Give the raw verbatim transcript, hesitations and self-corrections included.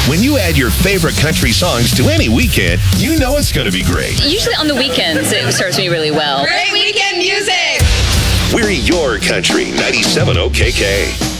When you add your favorite country songs to any weekend, you know it's going to be great. Usually on the weekends, it serves me really well. Great weekend music! We're your country, ninety-seven O K K.